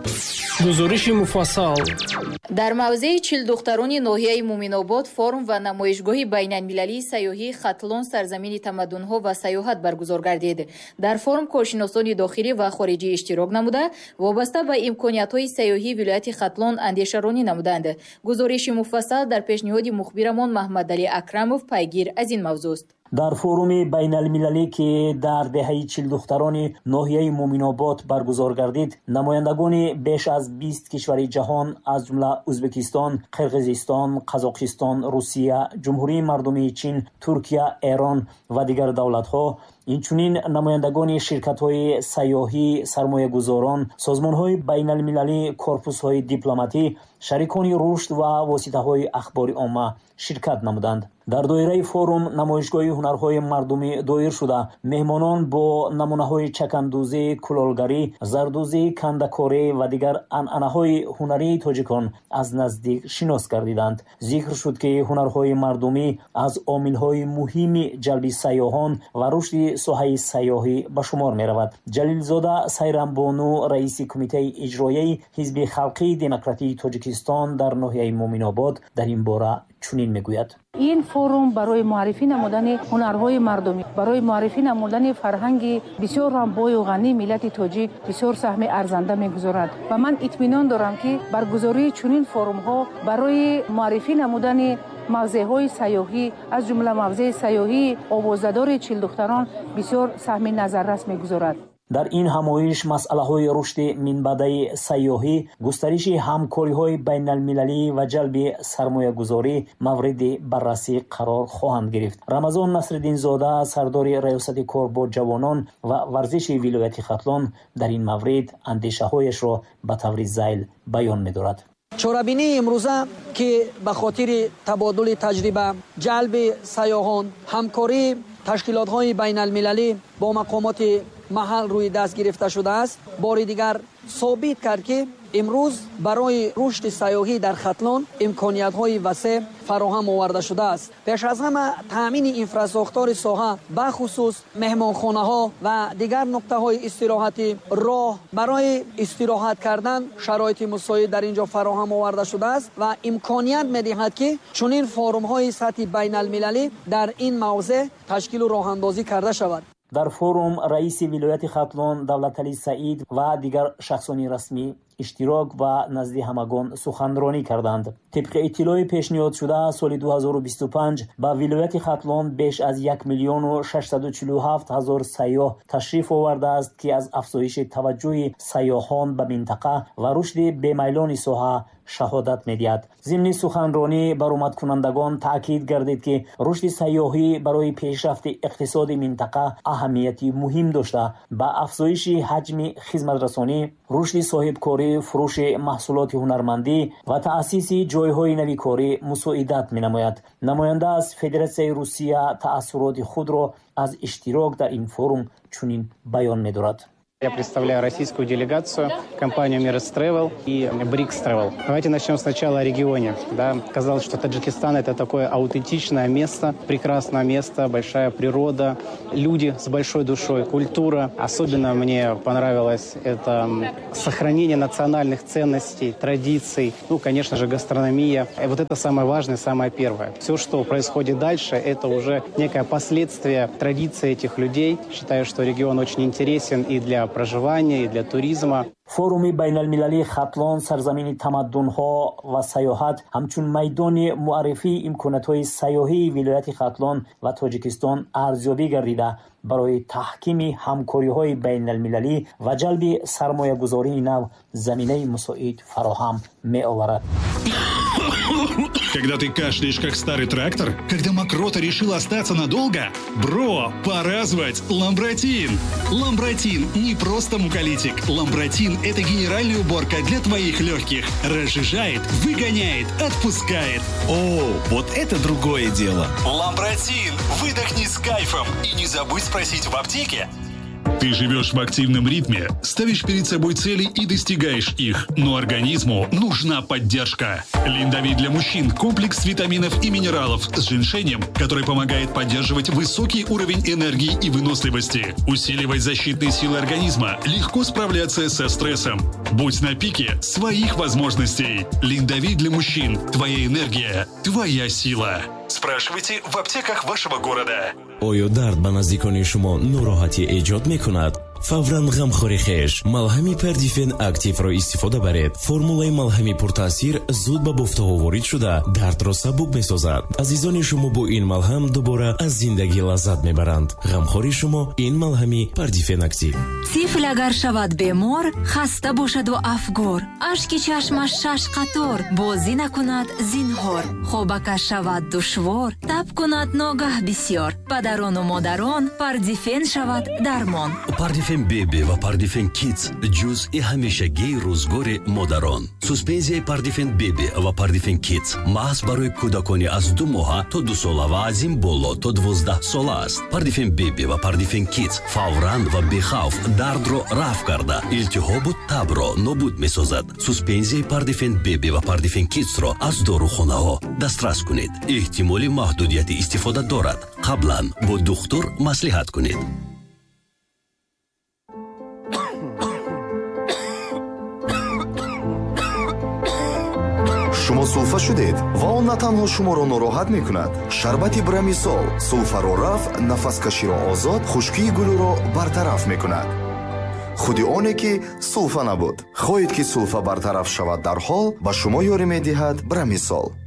гузориши муфассал. дар мавзеи чилдухтарони ноҳияи Муминобод форум ва намоишгоҳи байналмилалии сайёҳии Хатлон сарзамини тамаддунҳо ва сайёҳат баргузор гардид. дар форум коршиносони дохилӣ ва хориҷӣ иштирок намуда, вобаста ба имкониятҳои сайёҳии вилояти Хатлон андешаронӣ намуданд. гузориши муфассал дар пешниҳоди мухбирамон Маҳмадалӣ Акрамов пайгир аз ин мавзӯст. дар форуми байналмилалӣ ки дар деҳаи чилдухтарони ноҳияи Муминобод баргузор гардид, намояндагони беш аз 20 кишвари ҷаҳон аз ҷумла Ӯзбекистон, Қирғизистон, Қазоқистон, Русия, Ҷумҳурии Мардумии Чин, Туркия, Эрон ва дигар давлатҳо, инчунин намояндагони ширкатҳои сайёҳӣ, сармоягузорон, созмонҳои байналмилалӣ, корпусҳои дипломатӣ, шарикони рушд ва воситаҳои ахбори омма ширкат намуданд. дар доираи форум намоишгоҳи ҳунарҳои мардумӣ доир шуда, меҳмонон бо намунаҳои чакандӯзӣ, кулолгарӣ, зардӯзӣ, кандакорӣ ва дигар анъанаҳои ҳунарии тоҷикон аз наздик шинос гардиданд. зикр шуд, ки ҳунарҳои мардумӣ аз омилҳои муҳими ҷалби сайёҳон ва рушди соҳаи сайёҳӣ ба шумор меравад. ҷалилзода Сайрамбону, раиси кумитаи иҷроияи ҳизби халқии демократии Тоҷикистон дар ноҳияи Муминобод дар ин бора чунин мегӯяд. این فوروم برای معرفی نمودن هنرهای مردمی، برای معرفی نمودن فرهنگ بسیار رنگ‌بای و غنی ملت تاجیک بسیار سهم ارزنده می‌گذارد و من اطمینان دارم که برگزاری چنین فوروم‌ها برای معرفی نمودن موضع‌های سیاحی از جمله موضع سیاحی آوازدار چیلدختران بسیار سهم نظررس می‌گذارد. дар ин ҳамоиш масъалаҳои рушди минбаъдаи сайёҳӣ, густариши ҳамкориҳои байналмилалӣ ва ҷалби сармоягузорӣ мавриди баррасӣ қарор хоҳанд гирифт. Рамазон Насриддинзода, сардори раёсати кор бо ҷавонон ва варзиши вилояти Хатлон, дар ин маврид андешаҳояшро ба таври зайл баён медорад. чорабинии имрӯза ки ба хотири табодули таҷриба, ҷалби сайёҳон, ҳамкории ташкилотҳои байналмилалӣ бо мақомоти маҳал рӯи даст гирифта шудааст, бори дигар собит кард, ки имрӯз барои рушди сайёҳӣ дар Хатлон имкониятҳои васеъ фароҳам оварда шудааст. пеш аз ҳама таъмини инфраструктураи соҳа, бахусус меҳмонхонаҳо ва дигар нуқтаҳои истироҳатӣ, роҳ барои истироҳат кардан шароити мусоид дар ин ҷо фароҳам оварда шудааст ва имконият медиҳад, ки чунин форумҳои сатҳи байналмилалӣ дар ин мавзеъ ташкилу роҳандозӣ карда шавад. дар форум раиси вилояти Хатлон Давлаталӣ Саид ва дигар шахсони расмӣ иштирок ва назди ҳамагон суханронӣ карданд. тибқи иттилои пешниҳодшуда, соли 2025 ба вилояти Хатлон беш аз 1,647,000 сайёҳ ташриф овардааст, ки аз афзоиши таваҷҷӯҳи сайёҳон ба минтақа ва рушди бемайлони соҳа шаҳодат медиҳад. зимни суханронӣ баромадкунандагон таъкид гардид, ки рушди сайёҳӣ барои пешрафти иқтисоди минтақа аҳамияти муҳим дошта, ба афзоиши ҳаҷми хизматрасонӣ, рушди соҳибкорӣ, фурӯши маҳсулоти ҳунармандӣ ва таъсиси ҷойҳои нави корӣ мусоидат менамояд. намоянда аз Федератсияи Русия таассуроти худро аз иштирок дар ин форум чунин баён медорад. Я представляю российскую делегацию, компанию Мирас Travel и Брикс Travel. Давайте начнем сначала о регионе. Да, казалось, что Таджикистан — это такое аутентичное место, прекрасное место, большая природа, люди с большой душой, культура. Особенно мне понравилось это сохранение национальных ценностей, традиций, конечно же, гастрономия. И вот это самое важное, самое первое. Все, что происходит дальше, это уже некое последствие традиций этих людей. Считаю, что регион очень интересен и для проживания, и для туризма. форуми байналмилалии Хатлон сарзамини тамаддунҳо ва сайёҳат ҳамчун майдони муаррифии имкониятҳои сайёҳии вилояти Хатлон ва Тоҷикистон арзёбӣ гардида, барои таҳкими ҳамкориҳои байналмилалӣ ва ҷалби сармоягузории нав заминаи мусоид фароҳам меоварад. Когда ты кашляешь, как старый трактор? Когда мокрота решила остаться надолго? Бро, пора звать Ламбротин! Ламбротин не просто муколитик. Ламбротин – это генеральная уборка для твоих легких. Разжижает, выгоняет, отпускает. О, вот это другое дело. Ламбротин! Выдохни с кайфом. И не забудь спросить в аптеке. Ты живешь в активном ритме, ставишь перед собой цели и достигаешь их, но организму нужна поддержка. Линдави для мужчин – комплекс витаминов и минералов с женьшенем, который помогает поддерживать высокий уровень энергии и выносливости, усиливать защитные силы организма, легко справляться со стрессом. Будь на пике своих возможностей. Линдави для мужчин – твоя энергия, твоя сила. Спрашивайте в аптеках вашего города. оё дард ба наздикони шумо нороҳатӣ эҷод мекунад? фавран ғамхори хеш малҳами пердифен активро истифода баред. формулаи малҳами пуртаъсир зуд ба буфтаҳо ворид шуда дардро сабук месозад. азизони шумо бо ин малҳам дубора аз зиндагӣ лаззат мебаранд. ғамхори шумо ин малҳами пердифен актив. тифл агар шавад бемор, хаста бошаду афгор, ашки чашмаш шаш қатор, бозӣ накунад зинҳор, хобакаш шавад душвор, таб кунад ногаҳ бисёр, падарону модарон пердифен шавад дармон. Пердифен беби ва пердифен кидс ҷузъи ҳамешагии рӯзгори модарон. суспензияи пердифен беби ва пердифен кидс маҳз барои кӯдакони аз 2 моҳа то 2 сола ва аз ин боло то 12 сола аст. пердифен беби ва пердифен кидс фавран ва бехавф дардро рафъ карда илтиҳобу табро нобуд месозад. суспензияи пердифен беби ва пердифен кидсро аз дорухонаҳо дастрас кунед. эҳтимоли маҳдудияти истифода дорад. қаблан бо духтур маслиҳат кунед. шумо сулфа шудед ва он на танҳо шуморо нороҳат мекунад. шарбати брамисол сулфаро рафъ, нафаскаширо озод, хушкии гулӯро бартараф мекунад. худи оне ки сулфа набуд. хоҳед ки сулфа бартараф шавад дар ҳол ба шумо ёрӣ медиҳад брамисол.